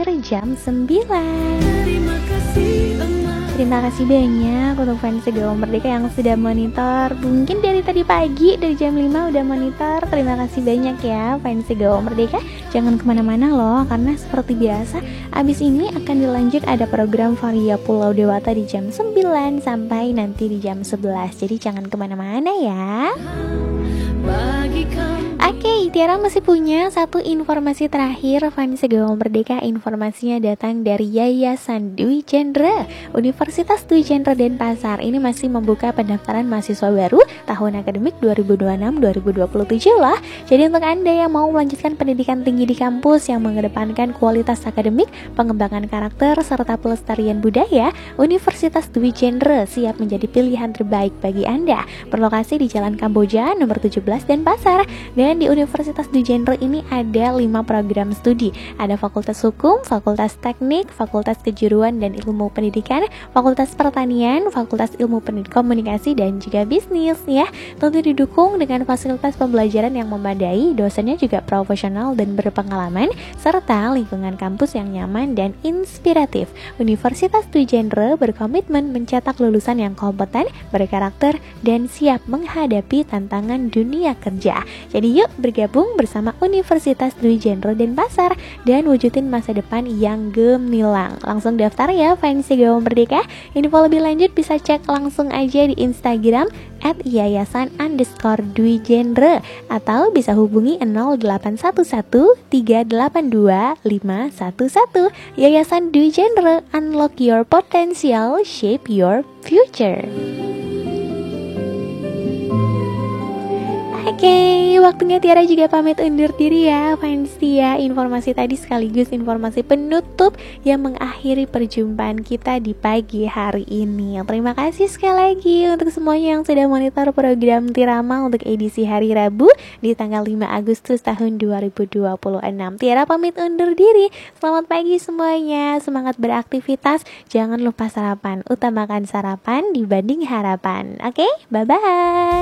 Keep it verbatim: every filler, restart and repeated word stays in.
terakhir jam sembilan. Terima kasih banyak untuk fans Gawa Merdeka yang sudah monitor. Mungkin dari tadi pagi, dari jam lima udah monitor. Terima kasih banyak ya fans Gawa Merdeka. Jangan kemana-mana loh, karena seperti biasa abis ini akan dilanjut ada program Varia Pulau Dewata di jam sembilan sampai nanti di jam sebelas. Jadi jangan kemana-mana ya. Oke, okay, Tiara masih punya satu informasi terakhir fans Gawa Merdeka. Informasinya datang dari Yayasan Dwi Chandra. Universitas Dwi Chandra Denpasar ini masih membuka pendaftaran mahasiswa baru tahun akademik dua ribu dua puluh enam dua ribu dua puluh tujuh lah. Jadi untuk Anda yang mau melanjutkan pendidikan tinggi di kampus yang mengedepankan kualitas akademik, pengembangan karakter, serta pelestarian budaya, Universitas Dwi Chandra siap menjadi pilihan terbaik bagi Anda. Berlokasi di Jalan Kamboja nomor tujuh belas Denpasar. Dan di Universitas Dwi Chandra ini ada lima program studi. Ada Fakultas Hukum, Fakultas Teknik, Fakultas Kejuruan dan Ilmu Pendidikan, Fakultas Pertanian, Fakultas Ilmu Komunikasi dan juga Bisnis ya. Tentu didukung dengan fasilitas pembelajaran yang memadai, dosennya juga profesional dan berpengalaman, serta lingkungan kampus yang nyaman dan inspiratif. Universitas Dwi Chandra berkomitmen mencetak lulusan yang kompeten, berkarakter, dan siap menghadapi tantangan dunia kerja. Jadi yuk bergabung bersama Universitas Dwi Chandra Denpasar dan wujudin masa depan yang gemilang. Langsung daftar ya fans Gawa Merdeka. Info lebih lanjut bisa cek langsung aja di Instagram at yayasan underscore Dwi Chandra atau bisa hubungi nol delapan satu satu tiga delapan dua lima satu satu. Yayasan Dwi Chandra, unlock your potential, shape your future. Oke, okay, waktunya Tiara juga pamit undur diri ya fans Tia. Informasi tadi sekaligus informasi penutup yang mengakhiri perjumpaan kita di pagi hari ini. Terima kasih sekali lagi untuk semuanya yang sudah monitor program Tirama untuk edisi hari Rabu di tanggal lima Agustus tahun dua ribu dua puluh enam. Tiara pamit undur diri. Selamat pagi semuanya, semangat beraktivitas. Jangan lupa sarapan, utamakan sarapan dibanding harapan. Oke, okay? Bye-bye.